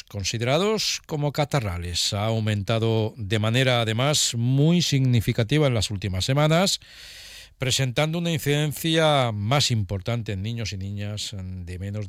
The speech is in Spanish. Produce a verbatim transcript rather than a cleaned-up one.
considerados como catarrales. Ha aumentado de manera, además, muy significativa en las últimas semanas, presentando una incidencia más importante en niños y niñas de menos de